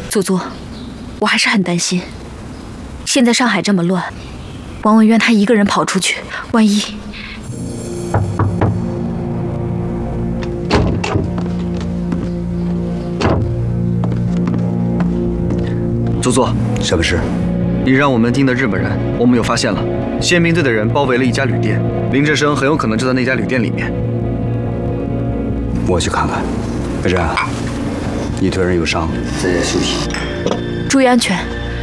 祖祖，我还是很担心。现在上海这么乱，王文渊他一个人跑出去，万一…… 祖祖， 什么事？ 你让我们盯的日本人，我们有发现了，宪兵队的人包围了一家旅店，林志生很有可能就在那家旅店里面。 我去看看。北辰，你腿上有伤，在家休息， 注意安全。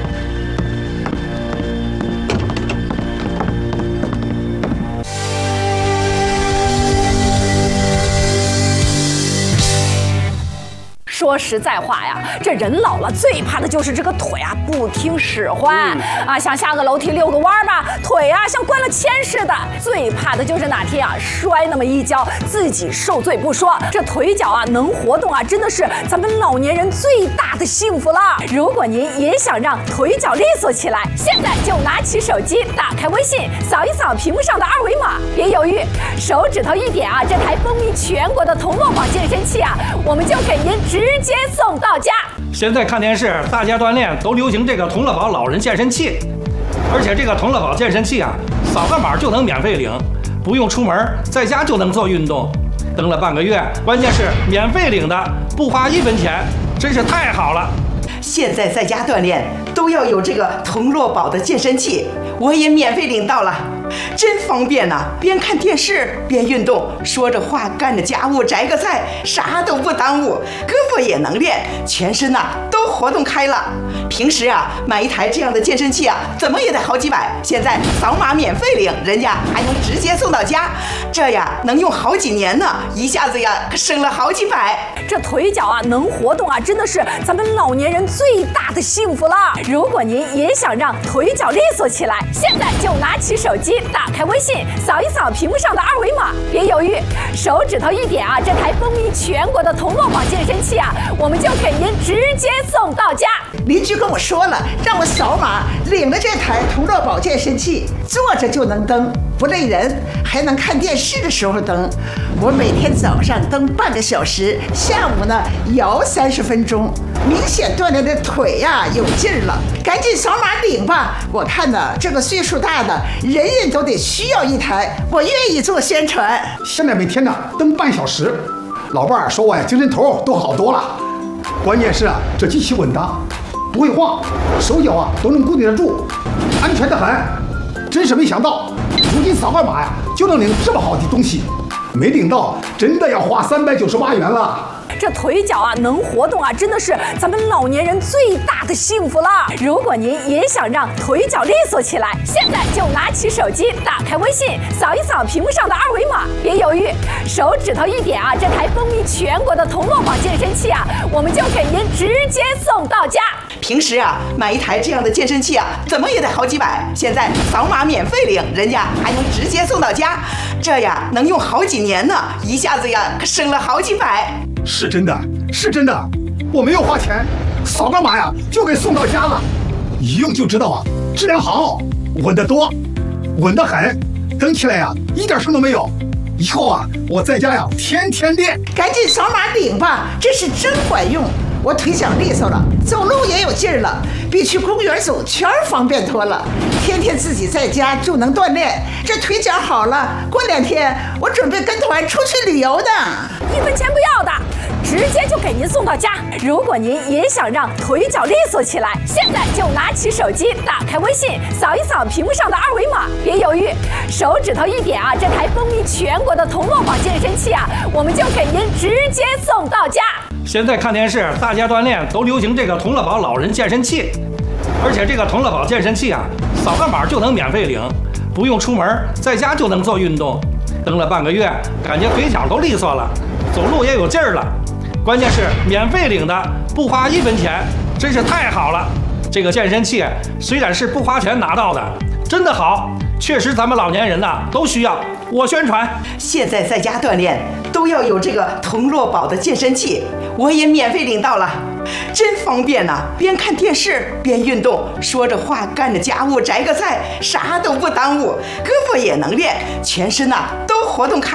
说实在话呀，这人老了最怕的就是这个腿啊不听使唤啊，想下个楼梯遛个弯吧，腿啊像灌了铅似的。最怕的就是哪天啊摔那么一跤，自己受罪不说，这腿脚啊能活动啊，真的是咱们老年人最大的幸福了。如果您也想让腿脚利索起来，现在就拿起手机，打开微信，扫一扫屏幕上的二维码，别犹豫，手指头一点啊，这台风靡全国的同乐宝健身器啊，我们就给您直接送到家。 现在看电视，大家锻炼都流行这个同乐宝老人健身器，而且这个同乐宝健身器啊，扫个码就能免费领，不用出门，在家就能做运动。登了半个月，关键是免费领的，不花1分钱，真是太好了。 现在在家锻炼都要有这个同乐宝的健身器，我也免费领到了，真方便呐！边看电视边运动，说着话干着家务，摘个菜，啥都不耽误，胳膊也能练，全身呐都活动开了。平时啊买一台这样的健身器啊，怎么也得好几百，现在扫码免费领，人家还能直接送到家，这呀能用好几年呢，一下子呀可省了好几百。 这腿脚啊能活动啊，真的是咱们老年人最大的幸福了。如果您也想让腿脚利索起来，现在就拿起手机，打开微信，扫一扫屏幕上的二维码，别犹豫，手指头一点啊，这台风靡全国的同乐宝健身器啊，我们就给您直接送到家。 邻居跟我说了，让我扫码领了这台同乐宝健身器，坐着就能蹬，不累人，还能看电视的时候蹬。我每天早上蹬半个小时，下午呢摇30分钟，明显锻炼的腿呀有劲儿了。赶紧扫码领吧！我看呢，这个岁数大的人人都得需要一台，我愿意做宣传。 现在每天呢蹬半小时，老伴儿说我呀精神头都好多了。关键是啊，这机器稳当，不会晃，手脚啊都能固定得住，安全得很。真是没想到，如今扫个码呀就能领这么好的东西，没领到真的要花398元了。 这腿脚啊能活动啊，真的是咱们老年人最大的幸福了。如果您也想让腿脚利索起来，现在就拿起手机，打开微信，扫一扫屏幕上的二维码，别犹豫，手指头一点啊，这台风靡全国的同乐宝健身器啊，我们就给您直接送到家。 平时啊买一台这样的健身器啊，怎么也得好几百，现在扫码免费领，人家还能直接送到家，这呀能用好几年呢，一下子呀可省了好几百。 是真的，是真的，我没有花钱，扫个码呀就给送到家了，一用就知道啊，质量好，稳得多，稳得很，蹬起来呀一点声都没有。以后啊我在家呀天天练。 赶紧扫码领吧，这是真管用。我腿脚利索了，走路也有劲儿了，比去公园走圈方便多了。天天自己在家就能锻炼，这腿脚好了，过2天我准备跟团出去旅游呢。 1分钱不要的，直接就给您送到家。如果您也想让腿脚利索起来，现在就拿起手机，打开微信，扫一扫屏幕上的二维码，别犹豫，手指头一点啊，这台风靡全国的同乐宝健身器啊，我们就给您直接送到家。 现在看电视，大家锻炼都流行这个同乐宝老人健身器，而且这个同乐宝健身器啊，扫个码就能免费领，不用出门，在家就能做运动。蹬了半个月，感觉腿脚都利索了，走路也有劲儿了。关键是免费领的，不花1分钱，真是太好了。这个健身器虽然是不花钱拿到的，真的好，确实咱们老年人呐都需要。我宣传， 现在在家锻炼都要有这个同乐宝的健身器，我也免费领到了，真方便呐！边看电视边运动，说着话干着家务，摘个菜，啥都不耽误，胳膊也能练，全身呐都活动开。